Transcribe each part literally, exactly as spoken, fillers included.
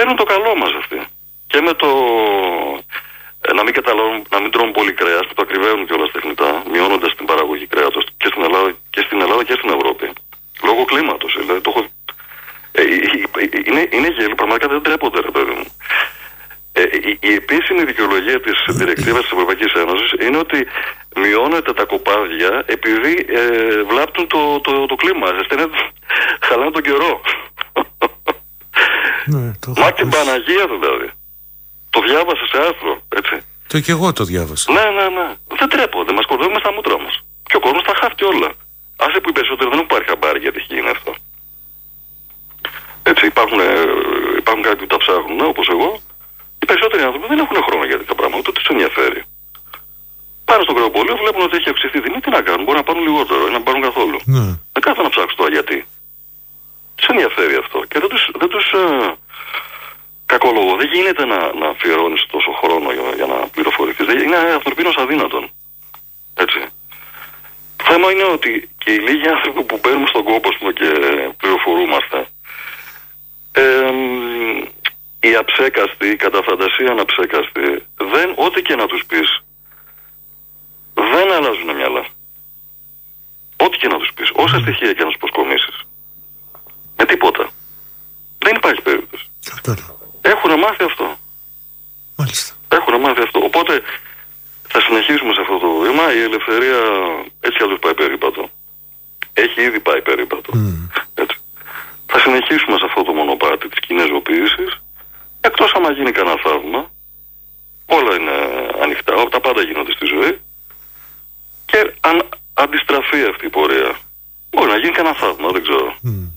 παίρνουν το καλό μας αυτοί. Και με το ε, να μην καταλάβουν, να μην τρώνε πολύ κρέας, που το ακριβεύουν κιόλας τεχνητά, μειώνοντας την παραγωγή κρέατος και στην Ελλάδα και στην, Ελλάδα και στην Ευρώπη. Λόγω κλίματος. Δηλαδή, το έχω... ε, είναι, είναι γέλιο, πραγματικά δεν τρέπονται, ρε παιδί μου. Ε, η, η επίσημη δικαιολογία της διρεκτίβας της Ευρωπαϊκής Ένωσης είναι ότι μειώνεται τα κοπάδια επειδή ε, βλάπτουν το, το, το κλίμα. Ζεσταίνεται, χαλάνε τον καιρό. Ναι, το Μα την Παναγία δηλαδή. Το διάβασα σε άρθρο, έτσι. Το και εγώ το διάβασα. Ναι, ναι, ναι. Δεν τρέπονται, μας κορδεύουμε στα μούτρα μας. Και ο κόσμος τα χάφτει όλα. Άσε που οι περισσότεροι δεν υπάρχει χαμπάρι γιατί έχει γίνει αυτό. Έτσι, υπάρχουν, ε, υπάρχουν κάποιοι που τα ψάχνουν, όπως εγώ. Οι περισσότεροι άνθρωποι δεν έχουν χρόνο για τέτοια πράγματα, ούτε τους ενδιαφέρει. Πάνε στο κρεοπολείο, βλέπουν ότι έχει αυξηθεί η τιμή, τι να κάνουν, μπορεί να πάρουν λιγότερο ή να πάρουν καθόλου. Ναι. Δεν κάθονται να ψάξουν τώρα γιατί. Τους ενδιαφέρει αυτό και δεν τους, δεν τους ε, κακολογώ. Δεν γίνεται να, να αφιερώνεις τόσο χρόνο για, για να πληροφορηθείς. Είναι ανθρωπίνως αδύνατον. Έτσι. Το θέμα είναι ότι και οι λίγοι άνθρωποι που παίρνουμε στον κόπο πούμε, και πληροφορούμαστε, ε, οι αψέκαστοι, η κατά φαντασία αναψέκαστοι, δεν, ό,τι και να τους πεις, δεν αλλάζουν μυαλά. Ό,τι και να τους πεις, όσα στοιχεία και να τους προσκομίσεις. Με τίποτα. Δεν υπάρχει περίπτωση. Έχουν μάθει αυτό. Μάλιστα. Έχουν μάθει αυτό. Οπότε θα συνεχίσουμε σε αυτό το βήμα. Η ελευθερία έτσι αλλιώς πάει περίπατο. Έχει ήδη πάει περίπατο. Mm. Έτσι. Θα συνεχίσουμε σε αυτό το μονοπάτι της κινεζοποίησης. Εκτός άμα γίνει κανένα θαύμα. Όλα είναι ανοιχτά. Τα πάντα γίνονται στη ζωή. Και αν αντιστραφεί αυτή η πορεία, μπορεί να γίνει κανένα θαύμα. Δεν ξέρω. Mm.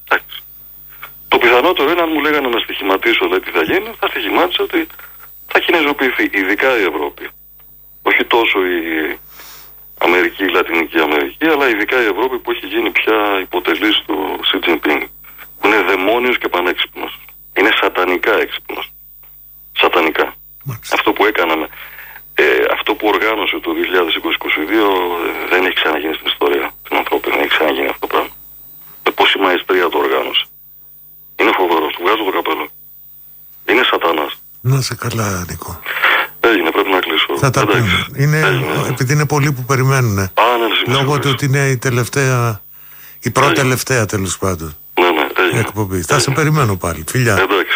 Το πιθανότερο είναι αν μου λέγανε να στοιχηματίσω λέει, τι θα γίνει, θα στοιχημάτισα ότι θα κινεζοποιηθεί, ειδικά η Ευρώπη. Όχι τόσο η Αμερική, η Λατινική Αμερική, αλλά ειδικά η Ευρώπη που έχει γίνει πια υποτελής του Σι Τζινπίνγκ. Που είναι δαιμόνιος και πανέξυπνος. Είναι σατανικά έξυπνος. Σατανικά. Μάλιστα. Αυτό που έκαναμε, ε, αυτό που οργάνωσε το δύο χιλιάδες είκοσι είκοσι δύο ε, δεν έχει ξαναγίνει στην ιστορία την ανθρώπινη. Δεν έχει ξαναγίνει αυτό το πράγμα. Με πόση μαεστρία το οργάνωσε. Είναι φοβερός, του βγάζω το καπέλο. Είναι σατανάς. Να σε καλά, Νίκο. Έγινε, πρέπει να κλείσω. Θα τα πούμε. Είναι, επειδή είναι πολλοί που περιμένουν. Α, ναι, λόγω του ότι είναι η τελευταία, η πρώτη τελευταία τέλος πάντων. Ναι, ναι, έγινε. Εκπομπή. Θα σε περιμένω πάλι. Φιλιά. Εντάξει.